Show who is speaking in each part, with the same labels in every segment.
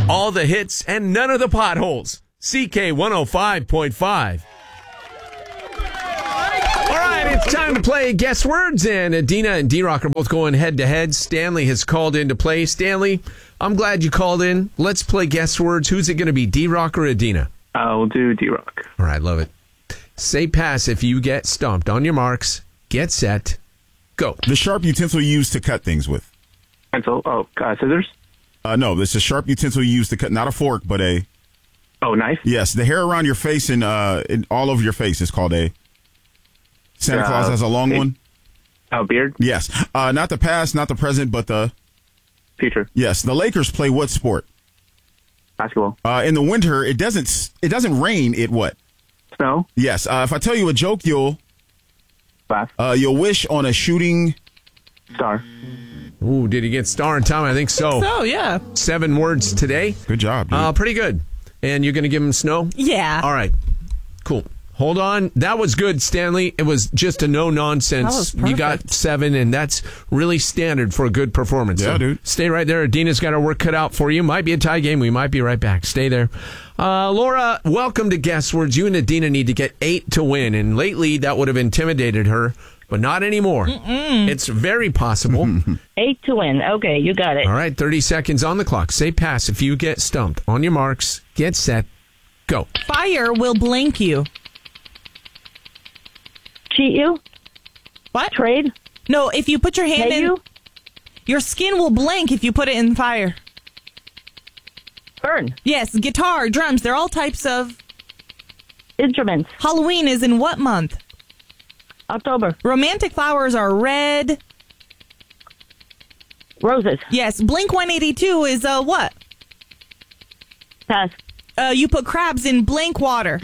Speaker 1: All the hits and none of the potholes. CK 105.5. All right, it's time to play Guess Words, and Adina and D-Rock are both going head-to-head. Stanley has called in to play. Stanley, I'm glad you called in. Let's play Guess Words. Who's it going to be, D-Rock or Adina?
Speaker 2: I'll do D-Rock.
Speaker 1: All right, love it. Say pass if you get stumped. On your marks, get set, go.
Speaker 3: The sharp utensil you use to cut things with.
Speaker 2: Pencil. Scissors?
Speaker 3: No, this is a sharp utensil you use to cut, not a fork, but a...
Speaker 2: Oh, knife?
Speaker 3: Yes, the hair around your face and all over your face is called a... Santa Claus has a long one.
Speaker 2: Oh, beard?
Speaker 3: Yes. Not the past, not the present, but the...
Speaker 2: Future.
Speaker 3: Yes. The Lakers play what sport?
Speaker 2: Basketball.
Speaker 3: In the winter, it doesn't rain, it what?
Speaker 2: Snow?
Speaker 3: Yes. If I tell you a joke, you'll
Speaker 2: Laugh.
Speaker 3: You'll wish on a shooting
Speaker 2: Star.
Speaker 1: Ooh, did he get star in time? I think so.
Speaker 4: So, yeah.
Speaker 1: 7 words today.
Speaker 3: Good job, dude.
Speaker 1: Pretty good. And you're going to give him snow?
Speaker 4: Yeah.
Speaker 1: All right. Cool. Hold on. That was good, Stanley. It was just a no-nonsense.
Speaker 4: That was perfect.
Speaker 1: You got 7, and that's really standard for a good performance.
Speaker 3: Yeah,
Speaker 1: so
Speaker 3: dude.
Speaker 1: Stay right there. Adina's got her work cut out for you. Might be a tie game. We might be right back. Stay there. Laura, welcome to Guess Words. You and Adina need to get 8 to win, and lately that would have intimidated her, but not anymore. It's very possible.
Speaker 5: 8 to win. Okay, you got it.
Speaker 1: All right, 30 seconds on the clock. Say pass if you get stumped. On your marks, get set, go.
Speaker 4: Fire will blink you.
Speaker 5: Cheat you?
Speaker 4: What?
Speaker 5: Trade?
Speaker 4: No, if you put your hand
Speaker 5: Pay
Speaker 4: in,
Speaker 5: you?
Speaker 4: your skin will blink if you put it in fire.
Speaker 5: Burn?
Speaker 4: Yes, guitar, drums, they're all types of...
Speaker 5: Instruments?
Speaker 4: Halloween is in what month?
Speaker 5: October?
Speaker 4: Romantic flowers are red.
Speaker 5: Roses?
Speaker 4: Yes, Blink 182 is what?
Speaker 5: Pass?
Speaker 4: You put crabs in blank water.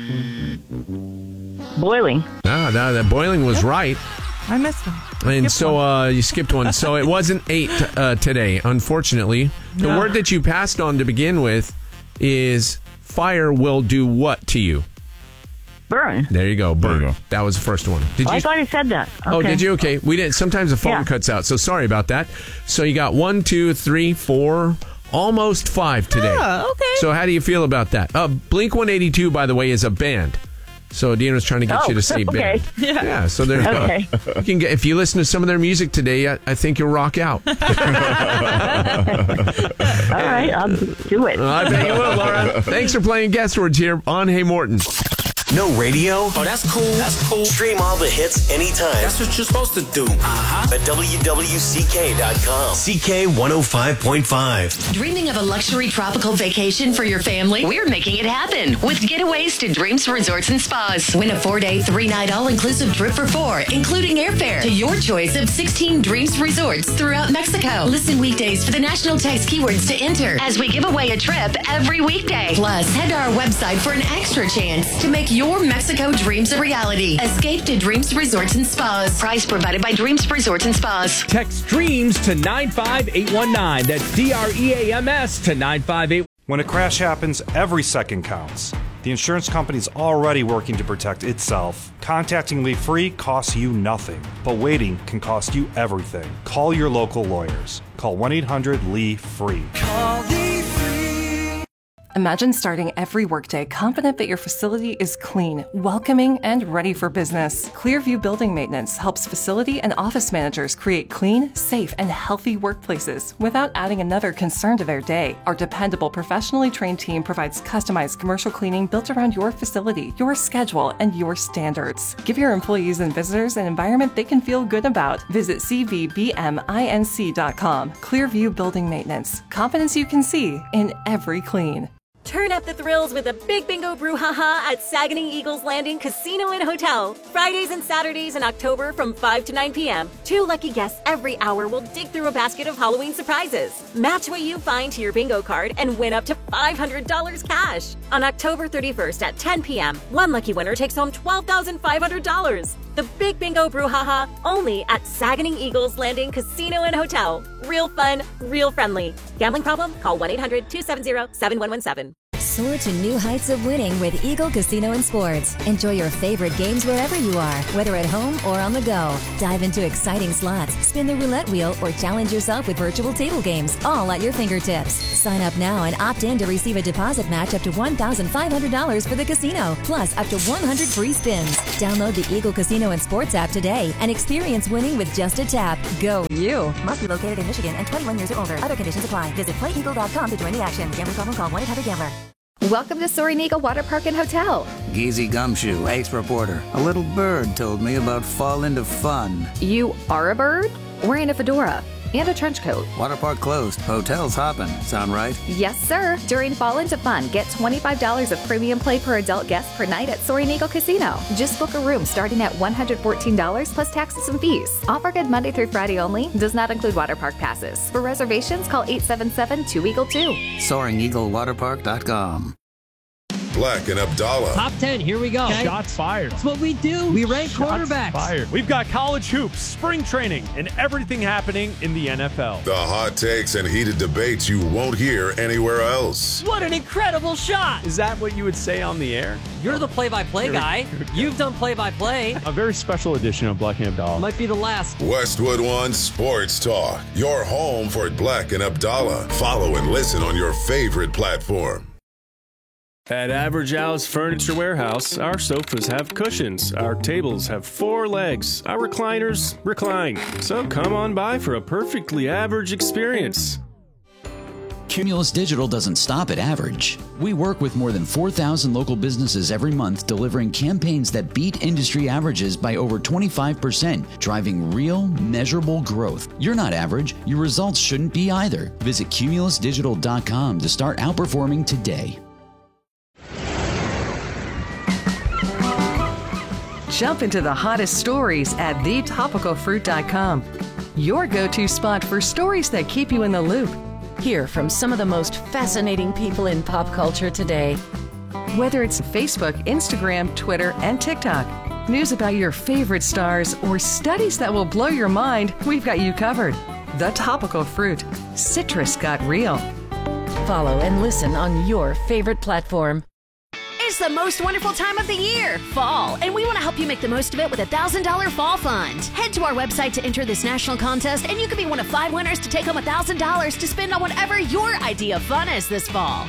Speaker 5: Boiling?
Speaker 1: That boiling was right.
Speaker 4: I missed them.
Speaker 1: And so you skipped one. So it wasn't 8 today, unfortunately. The
Speaker 4: No.
Speaker 1: word that you passed on to begin with is fire will do what to you?
Speaker 5: Burn?
Speaker 1: There you go. Burn.
Speaker 3: There you go.
Speaker 1: That was the first one. Did
Speaker 5: I
Speaker 1: you?
Speaker 5: thought he said that. Okay.
Speaker 1: Oh, did you? Okay. We didn't. Sometimes the phone
Speaker 5: Yeah.
Speaker 1: cuts out. So sorry about that. So you got 1, 2, 3, 4, almost 5 today.
Speaker 4: Ah, okay.
Speaker 1: So how do you feel about that? Blink 182, by the way, is a band. So Dean was trying to get you to say
Speaker 5: okay.
Speaker 1: band.
Speaker 4: Yeah.
Speaker 1: Yeah. So there you
Speaker 5: Okay.
Speaker 1: go. You can get, if you listen to some of their music today, I think you'll rock out.
Speaker 5: All right, I'll do it.
Speaker 1: I bet you will, Laura. Thanks for playing Guess Words here on Hey Morton.
Speaker 6: No radio?
Speaker 7: Oh, that's cool.
Speaker 6: That's cool. Stream all the hits anytime.
Speaker 7: That's what you're supposed to do.
Speaker 6: At WWCK.com. CK 105.5.
Speaker 8: Dreaming of a luxury tropical vacation for your family? We're making it happen with Getaways to Dreams Resorts and Spas. Win a 4-day, 3-night all-inclusive trip for 4, including airfare to your choice of 16 Dreams Resorts throughout Mexico. Listen weekdays for the national text keywords to enter as we give away a trip every weekday. Plus, head to our website for an extra chance to make your Mexico dreams a reality. Escape to Dreams Resorts and Spas. Price provided by Dreams Resorts and Spas.
Speaker 9: Text DREAMS to 95819. That's DREAMS to 95819.
Speaker 10: When a crash happens, every second counts. The insurance company's already working to protect itself. Contacting Lee Free costs you nothing, but waiting can cost you everything. Call your local lawyers. Call 1-800-LEE-FREE.
Speaker 7: Call Lee Free.
Speaker 11: Imagine starting every workday confident that your facility is clean, welcoming, and ready for business. Clearview Building Maintenance helps facility and office managers create clean, safe, and healthy workplaces without adding another concern to their day. Our dependable, professionally trained team provides customized commercial cleaning built around your facility, your schedule, and your standards. Give your employees and visitors an environment they can feel good about. Visit cvbminc.com. Clearview Building Maintenance. Confidence you can see in every clean.
Speaker 12: Turn up the thrills with a Big Bingo Brouhaha at Saguenay Eagles Landing Casino and Hotel. Fridays and Saturdays in October from 5 to 9 p.m. 2 lucky guests every hour will dig through a basket of Halloween surprises. Match what you find to your bingo card and win up to $500 cash. On October 31st at 10 p.m., one lucky winner takes home $12,500. The Big Bingo Brouhaha only at Saguenay Eagles Landing Casino and Hotel. Real fun, real friendly. Gambling problem? Call 1-800-270-7117.
Speaker 13: Soar to new heights of winning with Eagle Casino and Sports. Enjoy your favorite games wherever you are, whether at home or on the go. Dive into exciting slots, spin the roulette wheel, or challenge yourself with virtual table games, all at your fingertips. Sign up now and opt in to receive a deposit match up to $1,500 for the casino, plus up to 100 free spins. Download the Eagle Casino and Sports app today and experience winning with just a tap. Go you! Must be located in Michigan and 21 years or older. Other conditions apply. Visit playeagle.com to join the action. Gambling problem? Call 1-800-GAMBLER.
Speaker 14: Welcome to Soaring Eagle Water Park and Hotel.
Speaker 15: Geezy Gumshoe, ace reporter. A little bird told me about Fall Into Fun.
Speaker 14: You are a bird? Wearing a fedora and a trench coat.
Speaker 15: Water park closed. Hotel's hopping. Sound right?
Speaker 14: Yes, sir. During Fall Into Fun, get $25 of premium play per adult guest per night at Soaring Eagle Casino. Just book a room starting at $114 plus taxes and fees. Offer good Monday through Friday only. Does not include water park passes. For reservations, call 877-2EAGLE-2.
Speaker 15: SoaringEagleWaterpark.com.
Speaker 16: Black and Abdallah.
Speaker 17: Top 10, here we go.
Speaker 18: Okay. Shots fired.
Speaker 17: That's what we do. We rank quarterbacks.
Speaker 18: Fired.
Speaker 19: We've got college hoops, spring training, and everything happening in the NFL.
Speaker 16: The hot takes and heated debates you won't hear anywhere else.
Speaker 17: What an incredible shot.
Speaker 19: Is that what you would say on the air?
Speaker 17: You're the play-by-play guy. You've done play-by-play.
Speaker 18: A very special edition of Black and Abdallah.
Speaker 17: Might be the last.
Speaker 16: Westwood One Sports Talk. Your home for Black and Abdallah. Follow and listen on your favorite platform.
Speaker 20: At Average Al's Furniture Warehouse, our sofas have cushions, our tables have 4 legs, our recliners recline. So come on by for a perfectly average experience.
Speaker 21: Cumulus Digital doesn't stop at average. We work with more than 4,000 local businesses every month, delivering campaigns that beat industry averages by over 25%, driving real, measurable growth. You're not average. Your results shouldn't be either. Visit cumulusdigital.com to start outperforming today.
Speaker 22: Jump into the hottest stories at thetopicalfruit.com. Your go-to spot for stories that keep you in the loop.
Speaker 23: Hear from some of the most fascinating people in pop culture today.
Speaker 22: Whether it's Facebook, Instagram, Twitter, and TikTok, news about your favorite stars, or studies that will blow your mind, we've got you covered. The Topical Fruit. Citrus got real.
Speaker 23: Follow and listen on your favorite platform.
Speaker 24: It's the most wonderful time of the year, fall, and we want to help you make the most of it with a $1,000 fall fund. Head to our website to enter this national contest, and you could be one of 5 winners to take home $1,000 to spend on whatever your idea of fun is this fall.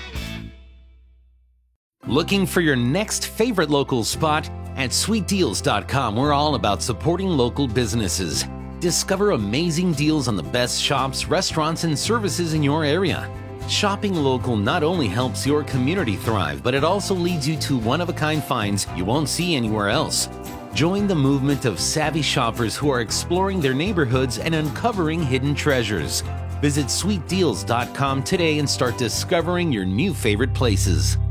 Speaker 25: Looking for your next favorite local spot? At sweetdeals.com, we're all about supporting local businesses. Discover amazing deals on the best shops, restaurants, and services in your area. Shopping local not only helps your community thrive, but it also leads you to one-of-a-kind finds you won't see anywhere else. Join the movement of savvy shoppers who are exploring their neighborhoods and uncovering hidden treasures. Visit sweetdeals.com today and start discovering your new favorite places.